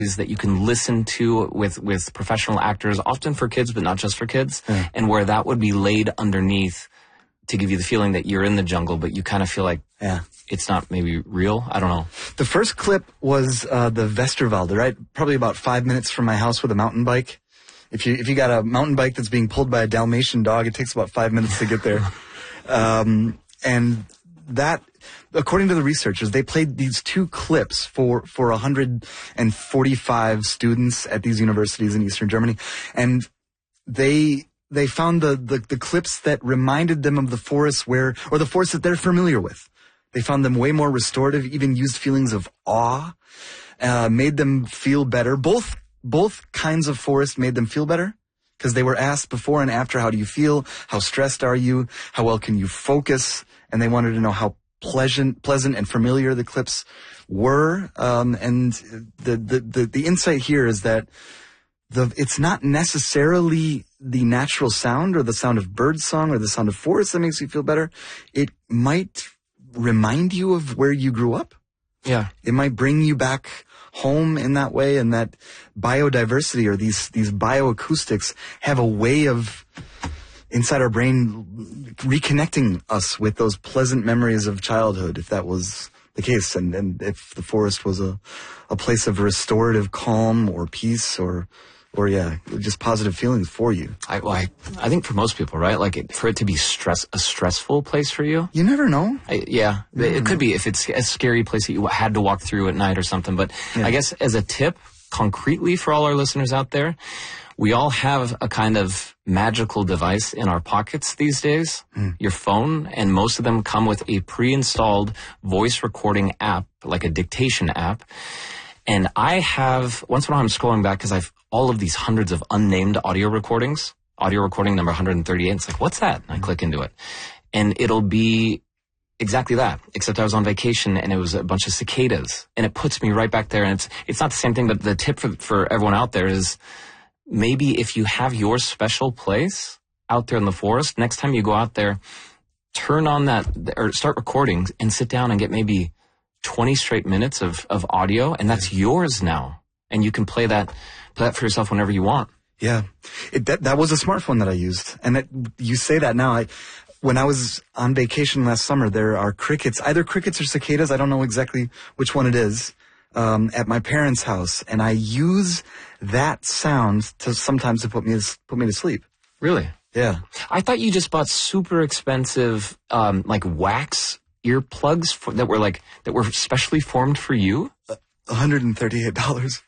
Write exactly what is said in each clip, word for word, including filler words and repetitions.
that you can listen to with, with professional actors, often for kids, but not just for kids, mm. and where that would be laid underneath to give you the feeling that you're in the jungle, but you kind of feel like yeah. it's not maybe real. I don't know. The first clip was uh, the Westerwalde, right? Probably about five minutes from my house with a mountain bike. If you if you got a mountain bike that's being pulled by a Dalmatian dog, it takes about five minutes to get there. um, and that... According to the researchers, they played these two clips for, for one hundred forty-five students at these universities in Eastern Germany. And they, they found the, the, the clips that reminded them of the forests where, or the forests that they're familiar with. They found them way more restorative, even used feelings of awe, uh, made them feel better. Both, both kinds of forest made them feel better. Because they were asked before and after, how do you feel? How stressed are you? How well can you focus? And they wanted to know how pleasant, pleasant and familiar the clips were. Um, and the, the, the, the insight here is that the, it's not necessarily the natural sound or the sound of bird song or the sound of forest that makes you feel better. It might remind you of where you grew up. Yeah. It might bring you back home in that way, and that biodiversity or these, these bioacoustics have a way of inside our brain reconnecting us with those pleasant memories of childhood, if that was the case, and, and if the forest was a, a place of restorative calm or peace or, or yeah, just positive feelings for you. I, well, I, I think for most people, right? Like it, for it to be stress, a stressful place for you. You never know. I, yeah, you it never could know. be if it's a scary place that you had to walk through at night or something. But yeah. I guess as a tip, concretely for all our listeners out there, we all have a kind of magical device in our pockets these days, mm. your phone, and most of them come with a pre-installed voice recording app, like a dictation app. And I have, once in a while I'm scrolling back because I've all of these hundreds of unnamed audio recordings, audio recording number one hundred thirty-eight. It's like, what's that? And I click into it. And it'll be exactly that, except I was on vacation and it was a bunch of cicadas. And it puts me right back there. And it's it's not the same thing, but the tip for, for everyone out there is maybe if you have your special place out there in the forest, next time you go out there, turn on that or start recording and sit down and get maybe twenty straight minutes of, of audio, and that's yours now. And you can play that play that for yourself whenever you want. Yeah. It, that, that was a smartphone that I used. And that, you say that now. I, when I was on vacation last summer, there are crickets, either crickets or cicadas. I don't know exactly which one it is, um, at my parents' house. And I use that sound to sometimes to put me to, put me to sleep. Really? Yeah. I thought you just bought super expensive, um, like wax earplugs for, that were like, that were specially formed for you. Uh, one hundred thirty-eight dollars.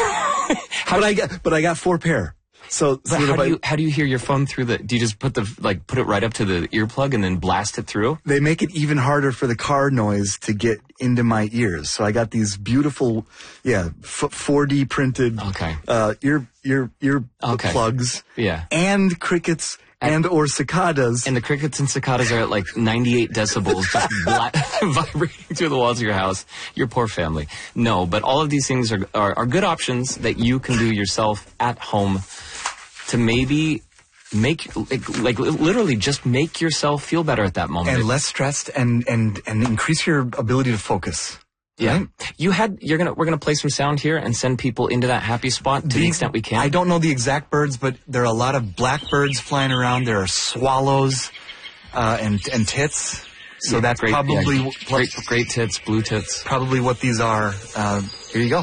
How but I got, but I got four pair. So, so how do I, you how do you hear your phone through the? Do you just put the like put it right up to the earplug and then blast it through? They make it even harder for the car noise to get into my ears. So I got these beautiful, yeah, four D printed okay. uh, ear ear ear okay. plugs. Yeah, and crickets. And or cicadas. And the crickets and cicadas are at like ninety-eight decibels, just bla- vibrating through the walls of your house. Your poor family. No, but all of these things are, are, are good options that you can do yourself at home to maybe make, like, like literally just make yourself feel better at that moment. And less stressed and, and, and increase your ability to focus. Yeah. Right? You had, you're gonna, we're gonna play some sound here and send people into that happy spot to the, the extent we can. I don't know the exact birds, but there are a lot of blackbirds flying around. There are swallows, uh, and, and tits. So yeah, that's great, probably, yeah, great, great tits, blue tits. Probably what these are. Uh, here you go.